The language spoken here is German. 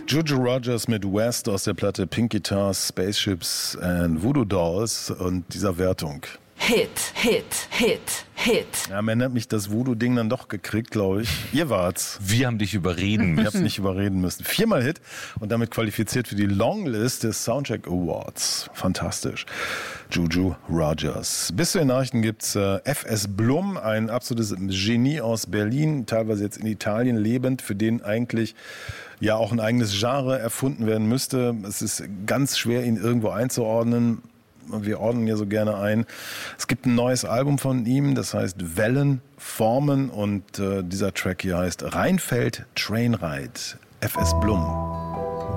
Juju Rogers mit West aus der Platte Pink Guitars, Spaceships and Voodoo Dolls und dieser Wertung. Hit. Ja, man hat mich das Voodoo-Ding dann doch gekriegt, glaube ich. Ihr wart's. Wir haben dich überreden müssen. Ich habe nicht überreden müssen. 4-mal Hit und damit qualifiziert für die Longlist des Soundcheck Awards. Fantastisch. Juju Rogers. Bis zu den Nachrichten gibt's F.S. Blum, ein absolutes Genie aus Berlin, teilweise jetzt in Italien lebend, für den eigentlich ja auch ein eigenes Genre erfunden werden müsste. Es ist ganz schwer, ihn irgendwo einzuordnen. Wir ordnen ja so gerne ein. Es gibt ein neues Album von ihm, das heißt Wellen formen und dieser Track hier heißt Rheinfeld Trainride. F.S. Blum.